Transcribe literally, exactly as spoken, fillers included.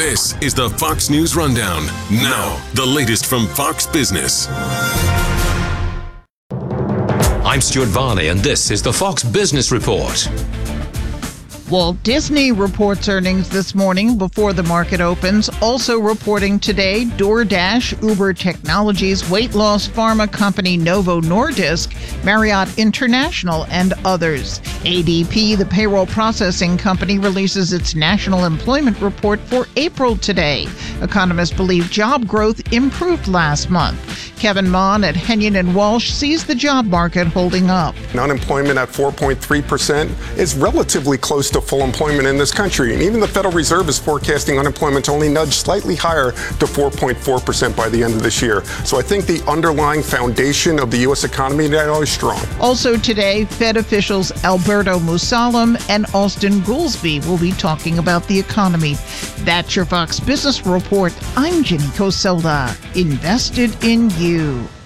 This is the Fox News Rundown. Now, the latest from Fox Business. I'm Stuart Varney, and this is the Fox Business Report. Walt Disney reports earnings this morning before the market opens. Also reporting today, DoorDash, Uber Technologies, weight loss pharma company Novo Nordisk, Marriott International, and others. A D P, the payroll processing company, releases its national employment report for April today. Economists believe job growth improved last month. Kevin Mon at Hennion and Walsh sees the job market holding up. Unemployment at four point three percent is relatively close to full employment in this country. And even the Federal Reserve is forecasting unemployment to only nudge slightly higher to four point four percent by the end of this year. So I think the underlying foundation of the U S economy now is strong. Also today, Fed officials Alberto Musalem and Austin Goolsbee will be talking about the economy. That's your Fox Business Report. I'm Jenny Coselda. Invested in you.